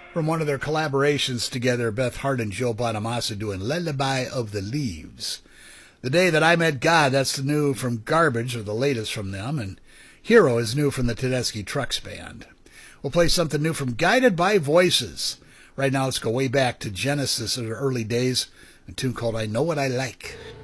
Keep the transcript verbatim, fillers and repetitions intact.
From one of their collaborations together, Beth Hart and Joe Bonamassa doing Lullaby of the Leaves. The Day That I Met God, that's the new from Garbage, or the latest from them, and Hero is new from the Tedeschi Trucks Band. We'll play something new from Guided by Voices. Right now, let's go way back to Genesis in the early days, a tune called I Know What I Like.